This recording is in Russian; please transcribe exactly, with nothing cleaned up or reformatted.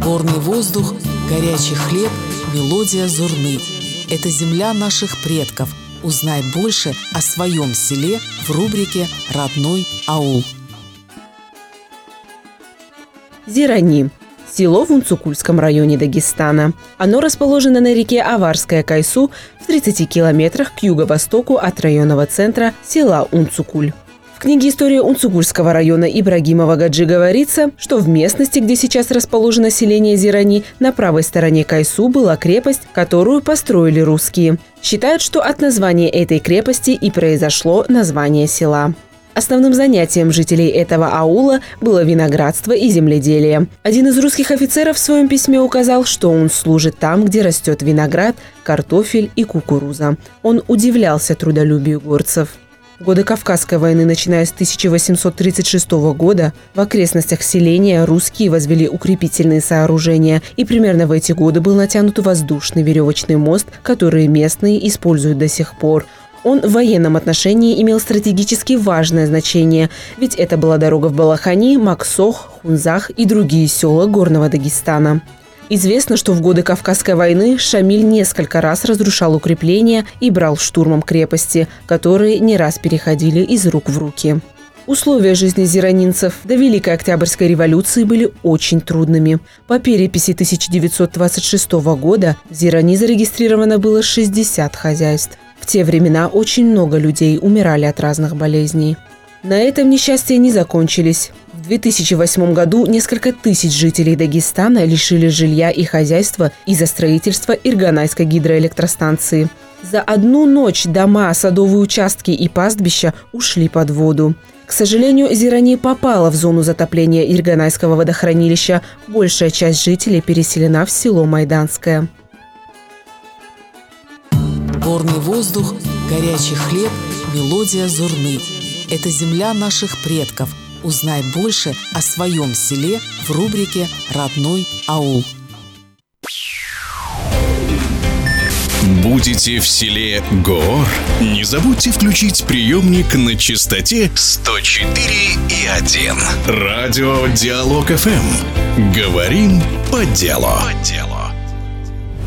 Горный воздух, горячий хлеб, мелодия зурны. Это земля наших предков. Узнай больше о своем селе в рубрике «Родной аул». Зирани. Село в Унцукульском районе Дагестана. Оно расположено на реке Аварская Кайсу в тридцати километрах к юго-востоку от районного центра села Унцукуль. В книге «История Унцукульского района» Ибрагимова Гаджи говорится, что в местности, где сейчас расположено селение Зирани, на правой стороне Кайсу была крепость, которую построили русские. Считают, что от названия этой крепости и произошло название села. Основным занятием жителей этого аула было виноградство и земледелие. Один из русских офицеров в своем письме указал, что он служит там, где растет виноград, картофель и кукуруза. Он удивлялся трудолюбию горцев. В годы Кавказской войны, начиная с тысяча восемьсот тридцать шестого года, в окрестностях селения русские возвели укрепительные сооружения, и примерно в эти годы был натянут воздушный веревочный мост, который местные используют до сих пор. Он в военном отношении имел стратегически важное значение, ведь это была дорога в Балахани, Максох, Хунзах и другие села горного Дагестана. Известно, что в годы Кавказской войны Шамиль несколько раз разрушал укрепления и брал штурмом крепости, которые не раз переходили из рук в руки. Условия жизни зиранинцев до Великой Октябрьской революции были очень трудными. По переписи тысяча девятьсот двадцать шестого года в Зирани зарегистрировано было шестьдесят хозяйств. В те времена очень много людей умирали от разных болезней. На этом несчастья не закончились. В две тысячи восьмом году несколько тысяч жителей Дагестана лишили жилья и хозяйства из-за строительства Ирганайской гидроэлектростанции. За одну ночь дома, садовые участки и пастбища ушли под воду. К сожалению, Зирани попала в зону затопления Ирганайского водохранилища. Большая часть жителей переселена в село Майданское. Горный воздух, горячий хлеб, мелодия зурны. Это земля наших предков. Узнай больше о своем селе в рубрике «Родной аул». Будете в селе Гоор? Не забудьте включить приемник на частоте сто четыре и один. Радио Диалог эф эм. Говорим по делу. По делу.